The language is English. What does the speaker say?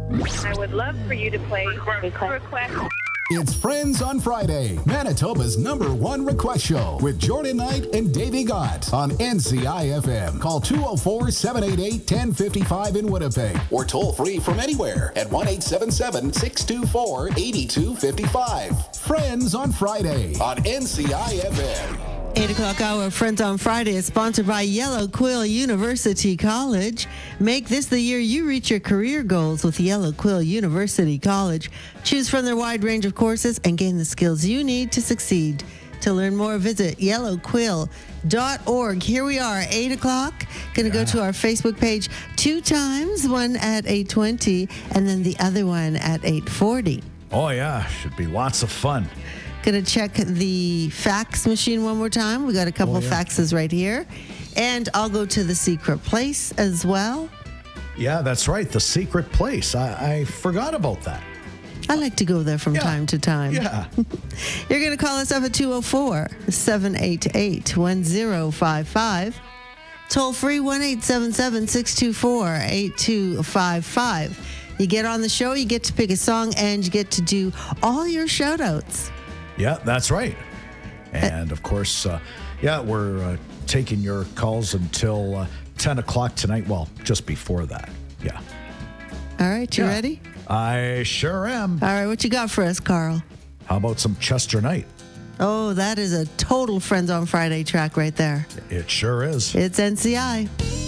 I would love for you to play request. It's Friends on Friday, Manitoba's #1 request show with Jordan Knight and Davey Gott on NCI-FM. Call 204-788-1055 in Winnipeg or toll free from anywhere at 1-877-624-8255. Friends on Friday on NCI-FM. 8 o'clock hour, Friends on Friday is sponsored by Yellow Quill University College. Make this the year you reach your career goals with Yellow Quill University College. Choose from their wide range of courses and gain the skills you need to succeed. To learn more, visit yellowquill.org. Here we are, 8 o'clock. Going to go to our Facebook page 2 times, one at 8:20 and then the other one at 8:40. Oh, yeah. Should be lots of fun. Going to check the fax machine one more time. We got a couple of faxes right here. And I'll go to the secret place as well. Yeah, that's right. The secret place. I forgot about that. I like to go there from time to time. Yeah. You're going to call us up at 204-788-1055. Toll free 1-877-624-8255. You get on the show, you get to pick a song, and you get to do all your shout outs. Yeah, that's right. And, of course, we're taking your calls until 10 o'clock tonight. Well, just before that. Yeah. All right, you ready? I sure am. All right, what you got for us, Carl? How about some Chester Knight? Oh, that is a total Friends on Friday track right there. It sure is. It's NCI.